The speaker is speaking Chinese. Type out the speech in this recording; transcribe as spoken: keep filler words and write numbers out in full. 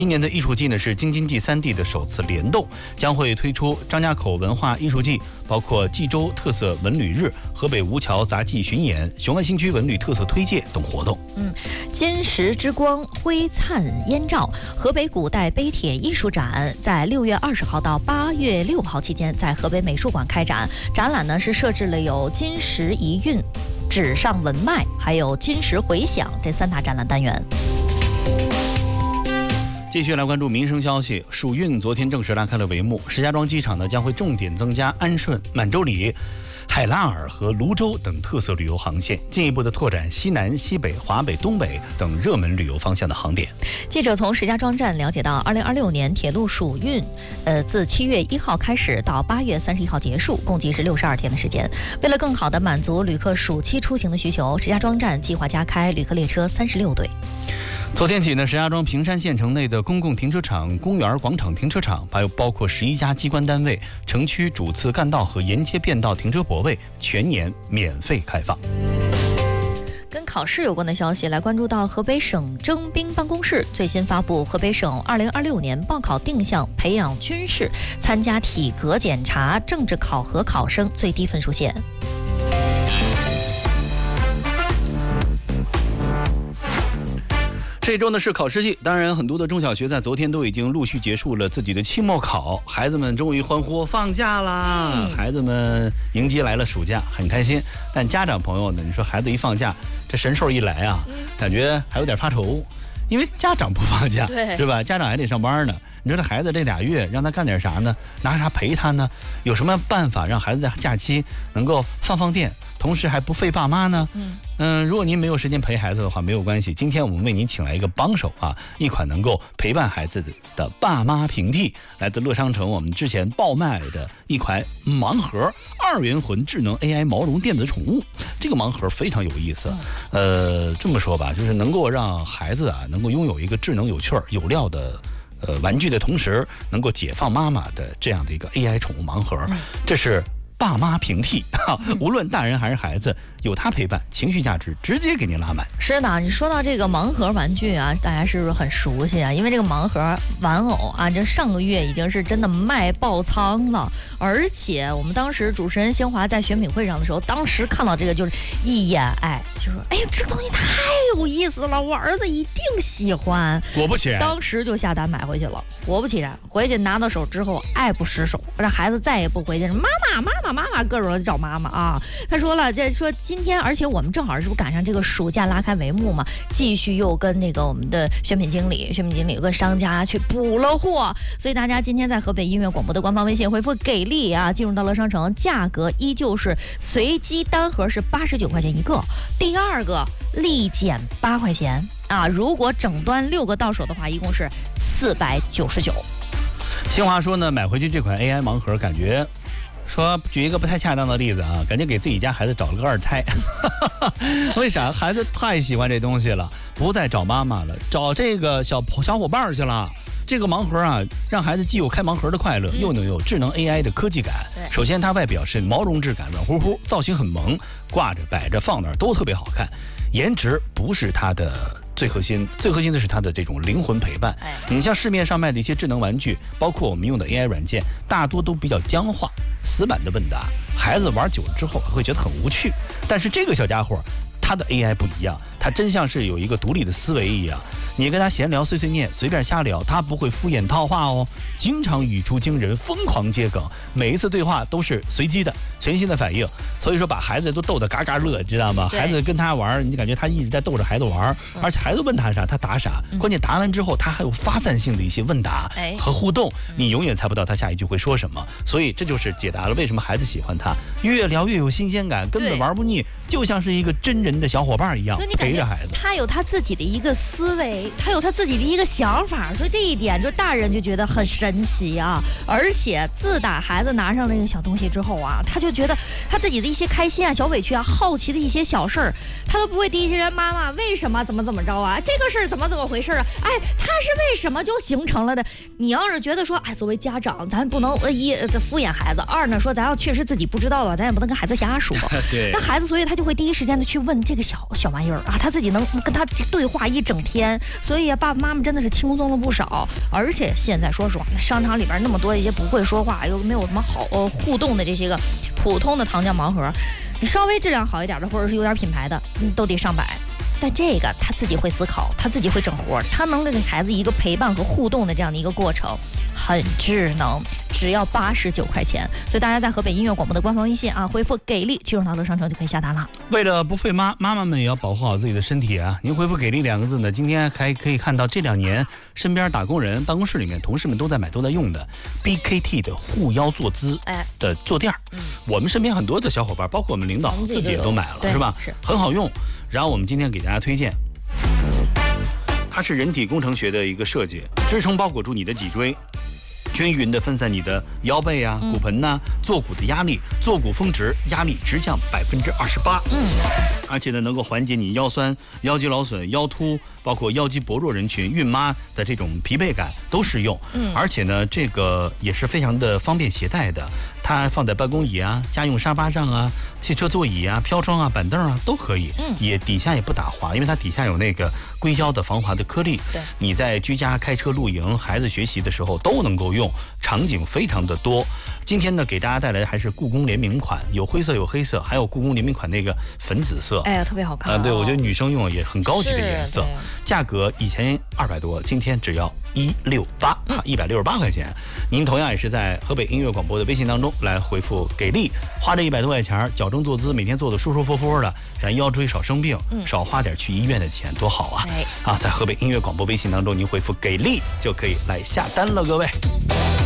今年的艺术季呢是京津冀三地的首次联动，将会推出张家口文化艺术季，包括冀州特色文旅日、河北吴桥杂技巡演、雄安新区文旅特色推介等活动。 嗯，金石之光辉灿燕赵河北古代碑帖艺术展在六月二十号到八月六号期间在河北美术馆开展。展览呢是设置了有金石遗韵、纸上文脉，还有金石回响这三大展览单元。 继续来关注民生消息，暑运昨天正式拉开了帷幕，石家庄机场呢将会重点增加安顺、满洲里、海拉尔和泸州等特色旅游航线，进一步的拓展西南、西北、华北、东北等热门旅游方向的航点。 记者从石家庄站了解到，二零二六年铁路暑运，呃，自七月一号开始到八月三十一号结束，共计是六十二天的时间。为了更好地满足旅客暑期出行的需求，石家庄站计划加开旅客列车三十六对。 昨天起呢，石家庄平山县城内的公共停车场、公园广场停车场，还有包括十一家机关单位、城区主次干道和沿街便道停车泊位全年免费开放。 跟考试有关的消息，来关注到河北省征兵办公室最新发布河北省二零二六年报考定向培养军事参加体格检查政治考核考生最低分数线。 这周呢是考试季，当然很多的中小学在昨天都已经陆续结束了自己的期末考，孩子们终于欢呼放假啦、嗯、孩子们迎接来了暑假，很开心。但家长朋友呢，你说孩子一放假，这神兽一来啊，感觉还有点发愁，因为家长不放假，是吧？家长还得上班呢。你说这孩子这俩月让他干点啥呢？拿啥陪他呢？有什么办法让孩子在假期能够放放电，同时还不费爸妈呢？嗯嗯，如果您没有时间陪孩子的话，没有关系。今天我们为您请来一个帮手啊，一款能够陪伴孩子的爸妈平替，来自乐商城我们之前爆卖的一款盲盒二元魂智能 A I 毛绒电子宠物。这个盲盒非常有意思，呃，这么说吧，就是能够让孩子啊能够拥有一个智能、有趣儿、有料的。呃，玩具的同时能够解放妈妈的这样的一个 A I 宠物盲盒，这是爸妈平替哈，无论大人还是孩子，有它陪伴，情绪价值直接给您拉满。 是的，你说到这个盲盒玩具啊，大家是不是很熟悉啊？因为这个盲盒玩偶啊，这上个月已经是真的卖爆仓了，而且我们当时主持人兴华在选品会上的时候，当时看到这个就是一眼爱，就说：“哎呀，这东西太有意思了，我儿子一定喜欢。” 果不其然， 当时就下单买回去了。果不其然，回去拿到手之后爱不释手，让孩子再也不回去，妈妈妈妈妈妈，各种找妈妈啊。他说了，这说今天，而且我们正好是不赶上这个暑假拉开帷幕嘛，继续又跟那个我们的选品经理、选品经理跟商家去补了货，所以大家今天在河北音乐广播的官方微信回复给力啊，进入到乐商城，价格依旧是随机单盒是八十九块钱一个，第二个立减八块钱啊，如果整端六个到手的话，一共是四百九十九。 新华说呢，买回去这款 A I 盲盒，感觉说举一个不太恰当的例子啊，感觉给自己家孩子找了个二胎。为啥？孩子太喜欢这东西了，不再找妈妈了，找这个小小伙伴去了。这个盲盒啊，让孩子既有开盲盒的快乐，嗯、又能有智能 A I 的科技感。首先，它外表是毛绒质感，软乎乎，造型很萌，挂着、摆着、放那儿都特别好看。颜值不是它的最核心，最核心的是它的这种灵魂陪伴。哎、你像市面上卖的一些智能玩具，包括我们用的 A I 软件，大多都比较僵化、死板的问答，孩子玩久了之后会觉得很无趣。但是这个小家伙，它的 A I 不一样，它真像是有一个独立的思维一样。你跟他闲聊碎碎念，随便瞎聊，他不会敷衍套话哦，经常语出惊人，疯狂接梗，每一次对话都是随机的、全新的反应，所以说把孩子都逗得嘎嘎乐，知道吗？孩子跟他玩，你感觉他一直在逗着孩子玩，而且孩子问他啥，他答啥，关键答完之后，他还有发散性的一些问答和互动，你永远猜不到他下一句会说什么，所以这就是解答了为什么孩子喜欢他，越聊越有新鲜感，根本玩不腻，就像是一个真人的小伙伴一样，陪着孩子。 他有他自己的一个思维。他有他自己的一个想法，所以这一点就大人就觉得很神奇啊！而且自打孩子拿上那个小东西之后啊，他就就觉得他自己的一些开心啊、小委屈啊、好奇的一些小事儿，他都不会第一时间妈妈为什么怎么怎么着啊，这个事儿怎么怎么回事啊？哎，他是为什么就形成了的？你要是觉得说，哎，作为家长，咱不能一这敷衍孩子，二呢说咱要确实自己不知道了，咱也不能跟孩子瞎说。 对， 那孩子所以他就会第一时间的去问这个小小玩意儿啊，他自己能跟他对话一整天，所以啊，爸爸妈妈真的是轻松了不少。而且现在说实话，商场里边那么多一些不会说话又没有什么好呃互动的这些个普通的糖浆盲盒，你稍微质量好一点的，或者是有点品牌的，都得上百。但这个他自己会思考，他自己会整活，他能给孩子一个陪伴和互动的这样的一个过程，很智能，只要八十九块钱。所以大家在河北音乐广播的官方微信啊，回复给力进入到乐商城就可以下单了。 为了不费妈，妈妈们也要保护好自己的身体啊！您回复给力两个字呢，今天还可以看到这两年身边打工人办公室里面同事们都在买都在用的 B K T 的护腰坐姿的坐垫、哎嗯、我们身边很多的小伙伴，包括我们领导自己也都买了，是吧？是很好用。然后我们今天给大家推荐，它是人体工程学的一个设计，支撑包裹住你的脊椎，均匀的分散你的腰背啊、骨盆呐、啊、坐骨的压力，坐骨峰值，压力直降百分之二十八。嗯，而且呢，能够缓解你腰酸、腰肌劳损、腰突，包括腰肌薄弱人群、孕妈的这种疲惫感都适用。嗯，而且呢，这个也是非常的方便携带的，它放在办公椅啊、家用沙发上啊、汽车座椅啊、飘窗啊、板凳啊都可以。嗯，也底下也不打滑，因为它底下有那个硅胶的防滑的颗粒。对，你在居家、开车、露营、孩子学习的时候都能够用。场景非常的多，今天呢给大家带来的还是故宫联名款，有灰色有黑色，还有故宫联名款那个粉紫色， 哎呀特别好看、哦。 啊、呃，对，我觉得女生用也很高级的颜色，价格以前二百多，今天只要一六八啊，一百六十八块钱。您同样也是在河北音乐广播的微信当中来回复给力，花这一百多块钱矫正坐姿，每天做的舒舒服服的，咱腰椎少生病，嗯、少花点去医院的钱，多好啊！哎、啊，在河北音乐广播微信当中，您回复给力就可以来下单了，各位。